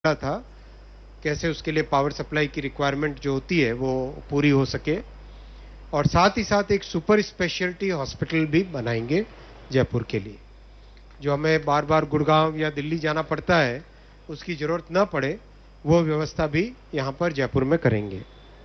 था, कैसे उसके लिए पावर सप्लाई की रिक्वायरमेंट जो होती है वो पूरी हो सके, और साथ ही साथ एक सुपर स्पेशलिटी हॉस्पिटल भी बनाएंगे जयपुर के लिए। जो हमें बार बार गुड़गांव या दिल्ली जाना पड़ता है, उसकी जरूरत न पड़े, वो व्यवस्था भी यहाँ पर जयपुर में करेंगे।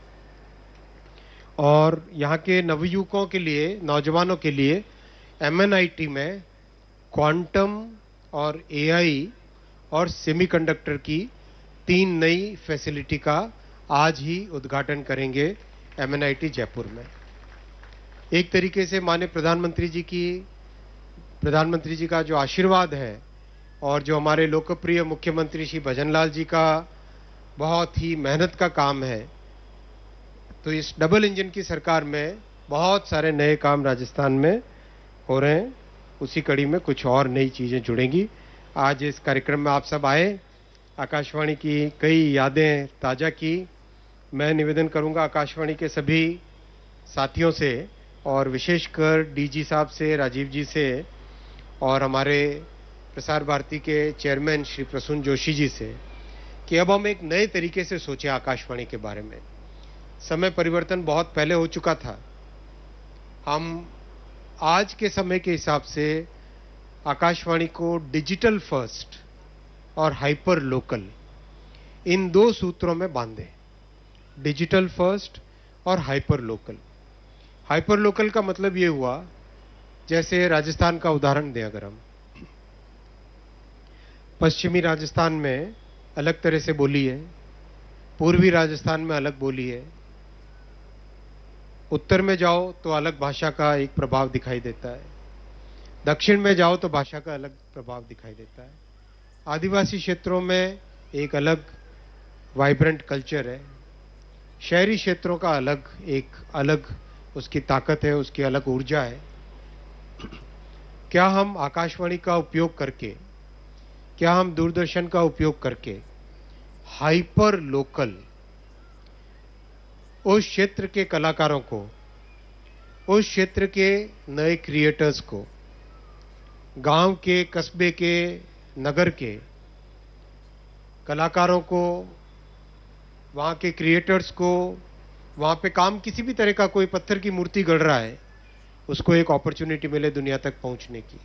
और यहाँ के नवयुवकों के लिए, नौजवानों के लिए MNIT में क्वांटम और AI और सेमीकंडक्टर की 3 नई फैसिलिटी का आज ही उद्घाटन करेंगे MNIT जयपुर में। एक तरीके से माननीय प्रधानमंत्री जी का जो आशीर्वाद है और जो हमारे लोकप्रिय मुख्यमंत्री श्री भजनलाल जी का बहुत ही मेहनत का काम है, तो इस डबल इंजन की सरकार में बहुत सारे नए काम राजस्थान में हो रहे हैं। उसी कड़ी में कुछ और नई चीजें जुड़ेंगी। आज इस कार्यक्रम में आप सब आए, आकाशवाणी की कई यादें ताजा की। मैं निवेदन करूंगा आकाशवाणी के सभी साथियों से और विशेषकर DG साहब से, राजीव जी से, और हमारे प्रसार भारती के चेयरमैन श्री प्रसून जोशी जी से, कि अब हम एक नए तरीके से सोचें आकाशवाणी के बारे में। समय परिवर्तन बहुत पहले हो चुका था। हम आज के समय के हिसाब से आकाशवाणी को डिजिटल फर्स्ट और हाइपर लोकल, इन 2 सूत्रों में बांधे। डिजिटल फर्स्ट और हाइपर लोकल। हाइपर लोकल का मतलब ये हुआ, जैसे राजस्थान का उदाहरण दें अगर हम, पश्चिमी राजस्थान में अलग तरह से बोली है, पूर्वी राजस्थान में अलग बोली है, उत्तर में जाओ तो अलग भाषा का एक प्रभाव दिखाई देता है, दक्षिण में जाओ तो भाषा का अलग प्रभाव दिखाई देता है, आदिवासी क्षेत्रों में एक अलग वाइब्रेंट कल्चर है, शहरी क्षेत्रों का एक अलग उसकी ताकत है, उसकी अलग ऊर्जा है। क्या हम आकाशवाणी का उपयोग करके, क्या हम दूरदर्शन का उपयोग करके हाइपर लोकल उस क्षेत्र के कलाकारों को, उस क्षेत्र के नए क्रिएटर्स को, गांव के, कस्बे के, नगर के कलाकारों को, वहां के क्रिएटर्स को, वहां पे काम किसी भी तरह का कोई पत्थर की मूर्ति गढ़ रहा है, उसको एक अपॉर्चुनिटी मिले दुनिया तक पहुंचने की।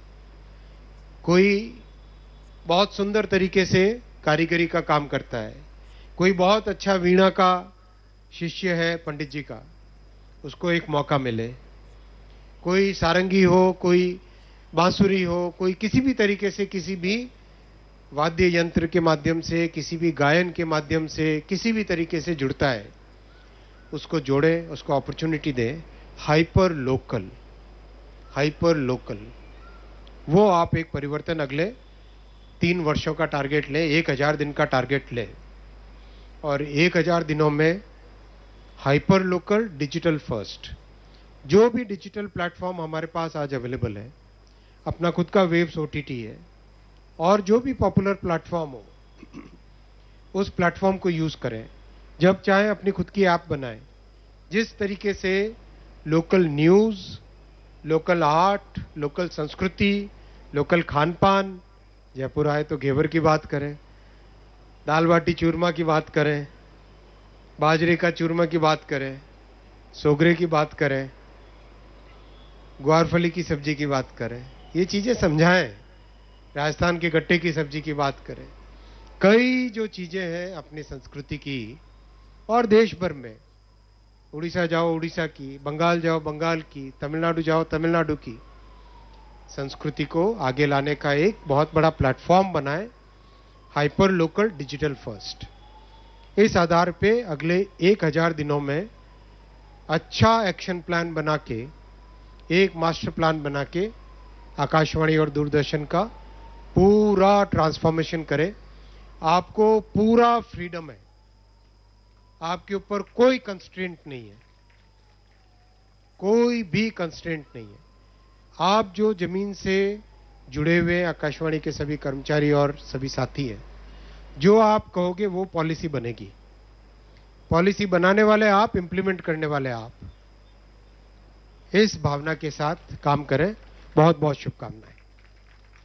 कोई बहुत सुंदर तरीके से कारीगरी का काम करता है, कोई बहुत अच्छा वीणा का शिष्य है पंडित जी का, उसको एक मौका मिले। कोई सारंगी हो, कोई बांसुरी हो, कोई किसी भी तरीके से, किसी भी वाद्य यंत्र के माध्यम से, किसी भी गायन के माध्यम से, किसी भी तरीके से जुड़ता है, उसको जोड़े, उसको अपॉर्चुनिटी दे। हाइपर लोकल, हाइपर लोकल, वो आप एक परिवर्तन अगले 3 वर्षों का टारगेट लें, 1000 दिन का टारगेट लें, और 1000 दिनों में हाइपर लोकल, डिजिटल फर्स्ट। जो भी डिजिटल प्लेटफॉर्म हमारे पास आज अवेलेबल है, अपना खुद का वेव्स OTT है, और जो भी पॉपुलर प्लेटफॉर्म हो, उस प्लेटफॉर्म को यूज करें। जब चाहे अपनी खुद की ऐप बनाएं। जिस तरीके से local news, local art, local संस्कृति, लोकल खान पान, जयपुर आए तो घेवर की बात करें, दाल बाटी चूरमा की बात करें, बाजरे का चूरमा की बात करें, सोगरे की बात करें, ग्वारफली की सब्जी की बात करें, ये चीजें समझाएं। राजस्थान के गट्टे की सब्जी की बात करें। कई जो चीजें हैं अपनी संस्कृति की, और देश भर में, उड़ीसा जाओ उड़ीसा की, बंगाल जाओ बंगाल की, तमिलनाडु जाओ तमिलनाडु की, संस्कृति को आगे लाने का एक बहुत बड़ा प्लेटफॉर्म बनाए। Hyper local, digital first. इस आधार पे अगले 1000 दिनों में अच्छा एक्शन प्लान बना के, एक मास्टर प्लान बना के आकाशवाणी और दूरदर्शन का पूरा ट्रांसफॉर्मेशन करें। आपको पूरा फ्रीडम है, आपके ऊपर कोई कंस्ट्रेंट नहीं है, कोई भी कंस्ट्रेंट नहीं है। आप जो जमीन से जुड़े हुए आकाशवाणी के सभी कर्मचारी और सभी साथी हैं, जो आप कहोगे वो पॉलिसी बनेगी। पॉलिसी बनाने वाले आप, इंप्लीमेंट करने वाले आप। इस भावना के साथ काम करें। बहुत बहुत शुभकामनाएं।